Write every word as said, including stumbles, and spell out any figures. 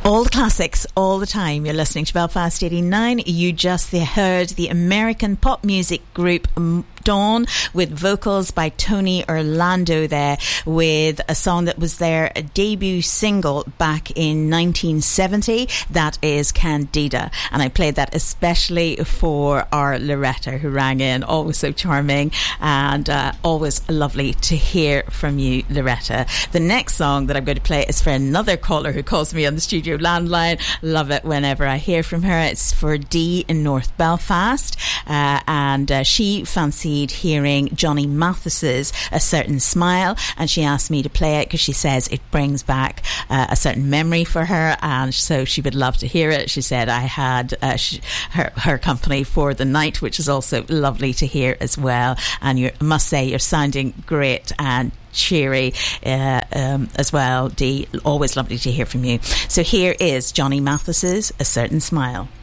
All the classics, all the time. You're listening to Belfast eighty-nine. You just heard the American pop music group Dawn with vocals by Tony Orlando there, with a song that was their debut single back in nineteen seventy. That is Candida. And I played that especially for our Loretta, who rang in. Always so charming and uh, always lovely to hear from you, Loretta. The next song that I'm going to play is for another caller who calls me on the studio landline. Love it whenever I hear from her. It's for Dee in North Belfast, uh, and uh, she fancied hearing Johnny Mathis's A Certain Smile, and she asked me to play it because she says it brings back uh, a certain memory for her, and so she would love to hear it. She said I had uh, she, her, her company for the night, which is also lovely to hear as well. And you I must say you're sounding great and cheery uh, um, as well, Dee. Always lovely to hear from you. So here is Johnny Mathis's A Certain Smile.